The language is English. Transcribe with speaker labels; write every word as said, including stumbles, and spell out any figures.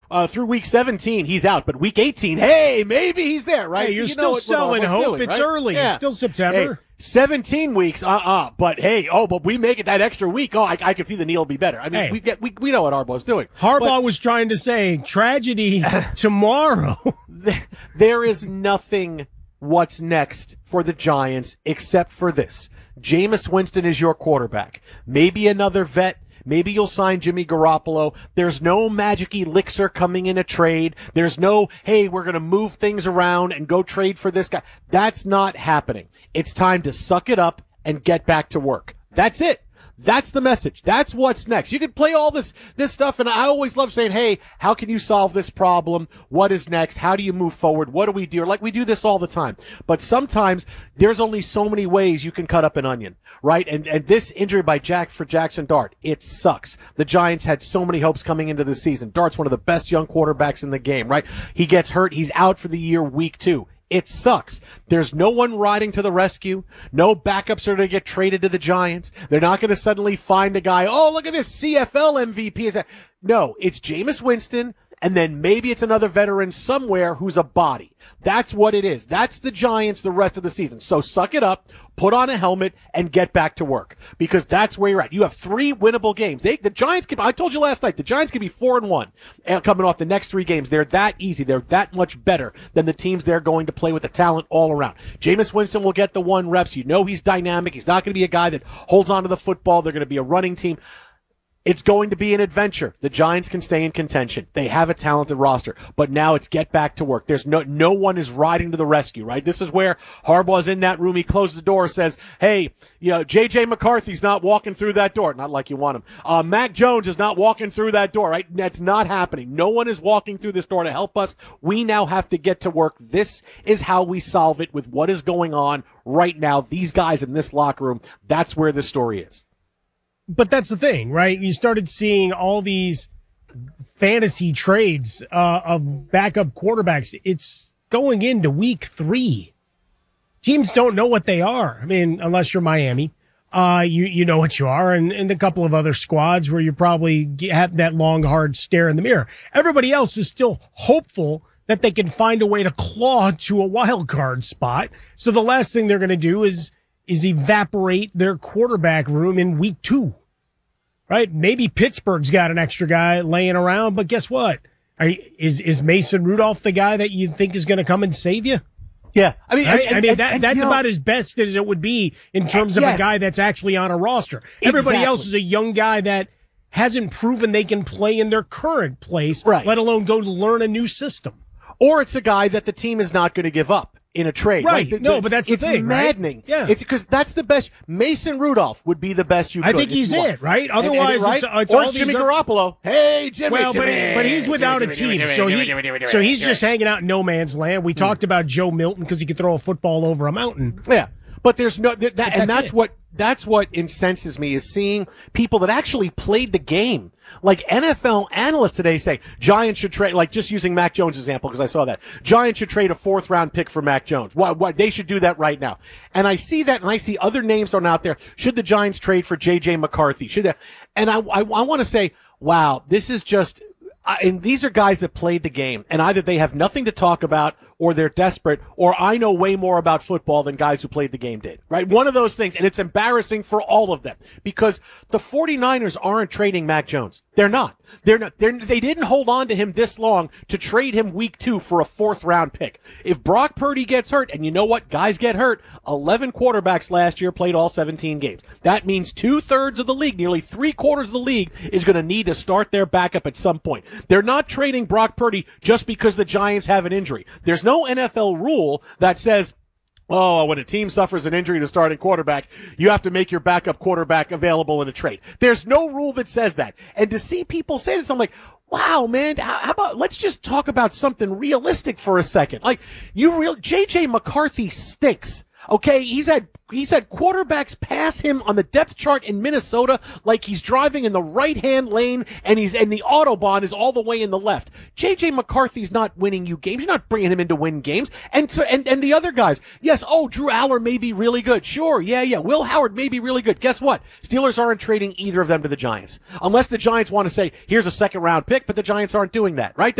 Speaker 1: uh, through week seventeen, he's out. But week eighteen, hey, maybe he's there, right?
Speaker 2: Hey,
Speaker 1: so
Speaker 2: you're
Speaker 1: you
Speaker 2: still
Speaker 1: know
Speaker 2: selling hope.
Speaker 1: Doing,
Speaker 2: it's
Speaker 1: right?
Speaker 2: early.
Speaker 1: Yeah.
Speaker 2: It's still September.
Speaker 1: Hey, seventeen weeks, uh-uh. But, hey, oh, but we make it that extra week. Oh, I, I can see the Neil will be better. I mean,
Speaker 2: hey,
Speaker 1: we get we, we know what Harbaugh's doing.
Speaker 2: Harbaugh
Speaker 1: but,
Speaker 2: was trying to say, tragedy tomorrow.
Speaker 1: There is nothing what's next for the Giants except for this. Jameis Winston is your quarterback. Maybe another vet. Maybe you'll sign Jimmy Garoppolo. There's no magic elixir coming in a trade. There's no, hey, we're going to move things around and go trade for this guy. That's not happening. It's time to suck it up and get back to work. That's it. That's the message. That's what's next. You can play all this, this stuff, and I always love saying, hey, how can you solve this problem? What is next? How do you move forward? What do we do? Like, we do this all the time. But sometimes there's only so many ways you can cut up an onion, right? And, and this injury by Jack for Jackson Dart, it sucks. The Giants had so many hopes coming into the season. Dart's one of the best young quarterbacks in the game, right? He gets hurt. He's out for the year week two. It sucks. There's no one riding to the rescue. No backups are going to get traded to the Giants. They're not going to suddenly find a guy, oh, look at this C F L M V P. Is that? No, it's Jameis Winston, and then maybe it's another veteran somewhere who's a body. That's what it is. That's the Giants the rest of the season. So suck it up, put on a helmet, and get back to work, because that's where you're at. You have three winnable games. They, the Giants can, I told you last night, the Giants can be four and one coming off the next three games. They're that easy. They're that much better than the teams they're going to play with the talent all around. Jameis Winston will get the one reps. You know he's dynamic. He's not going to be a guy that holds on to the football. They're going to be a running team. It's going to be an adventure. The Giants can stay in contention. They have a talented roster, but now it's get back to work. There's no, no one is riding to the rescue, right? This is where Harbaugh's in that room. He closes the door, says, hey, you know, J J McCarthy's not walking through that door. Not like you want him. Uh, Mac Jones is not walking through that door, right? That's not happening. No one is walking through this door to help us. We now have to get to work. This is how we solve it with what is going on right now. These guys in this locker room, that's where the story is.
Speaker 2: But that's the thing, right? You started seeing all these fantasy trades uh, of backup quarterbacks. It's going into week three. Teams don't know what they are. I mean, unless you're Miami, uh, you you know what you are, and, and a couple of other squads where you probably have that long, hard stare in the mirror. Everybody else is still hopeful that they can find a way to claw to a wild card spot. So the last thing they're going to do is is evaporate their quarterback room in week two. Right? Maybe Pittsburgh's got an extra guy laying around, but guess what? Are you, is is Mason Rudolph the guy that you think is going to come and save you?
Speaker 1: Yeah, I mean,
Speaker 2: right?
Speaker 1: and,
Speaker 2: I mean
Speaker 1: and,
Speaker 2: that,
Speaker 1: and,
Speaker 2: that's
Speaker 1: you know,
Speaker 2: about as best as it would be in terms of
Speaker 1: yes.
Speaker 2: a guy that's actually on a roster. Everybody
Speaker 1: Exactly.
Speaker 2: else is a young guy that hasn't proven they can play in their current place,
Speaker 1: right.
Speaker 2: let alone go learn a new system.
Speaker 1: Or it's a guy that the team is not going to give up in a trade.
Speaker 2: Right.
Speaker 1: Right? The,
Speaker 2: no,
Speaker 1: the,
Speaker 2: but that's the
Speaker 1: it's
Speaker 2: thing.
Speaker 1: maddening.
Speaker 2: Right? Yeah.
Speaker 1: It's because that's the best. Mason Rudolph would be the best you could.
Speaker 2: I think he's it, right? Otherwise,
Speaker 1: and, and, right?
Speaker 2: it's, it's
Speaker 1: or
Speaker 2: all
Speaker 1: it's Jimmy
Speaker 2: these
Speaker 1: Garoppolo. Hey, Jimmy.
Speaker 2: Well,
Speaker 1: Jimmy,
Speaker 2: but, but he's without
Speaker 1: Jimmy,
Speaker 2: a
Speaker 1: Jimmy,
Speaker 2: team,
Speaker 1: Jimmy,
Speaker 2: so
Speaker 1: Jimmy,
Speaker 2: he
Speaker 1: Jimmy, Jimmy,
Speaker 2: so he's
Speaker 1: Jimmy.
Speaker 2: just hanging out in no man's land. We talked about Joe Milton because he could throw a football over a mountain.
Speaker 1: Yeah. But there's no, that, that, and
Speaker 2: that's
Speaker 1: that's
Speaker 2: it.
Speaker 1: what, that's what incenses me, is seeing people that actually played the game. Like N F L analysts today say Giants should trade, like just using Mac Jones' example, because I saw that. Giants should trade a fourth round pick for Mac Jones. Why, why, they should do that right now. And I see that, and I see other names thrown out there. Should the Giants trade for J J McCarthy? Should they? And I, I, I want to say, wow, this is just, uh, and these are guys that played the game, and either they have nothing to talk about, or they're desperate, or I know way more about football than guys who played the game did, right? One of those things, and it's embarrassing for all of them, because the 49ers aren't trading Mac Jones. They're not. They're not. They're, they didn't hold on to him this long to trade him week two for a fourth round pick. If Brock Purdy gets hurt, and you know what? Guys get hurt. eleven quarterbacks last year played all seventeen games. That means two thirds of the league, nearly three quarters of the league, is going to need to start their backup at some point. They're not trading Brock Purdy just because the Giants have an injury. There's no N F L rule that says, oh, when a team suffers an injury to starting quarterback, you have to make your backup quarterback available in a trade. There's no rule that says that. And to see people say this, I'm like, wow, man, how about, let's just talk about something realistic for a second. Like, you real, J J McCarthy stinks. Okay, he's had he's had quarterbacks pass him on the depth chart in Minnesota like he's driving in the right-hand lane, and he's and the Autobahn is all the way in the left. J J McCarthy's not winning you games. You're not bringing him in to win games. And so and, and the other guys, yes, oh, Drew Aller may be really good. Sure, yeah, yeah. Will Howard may be really good. Guess what? Steelers aren't trading either of them to the Giants. Unless the Giants want to say, here's a second-round pick, but the Giants aren't doing that, right?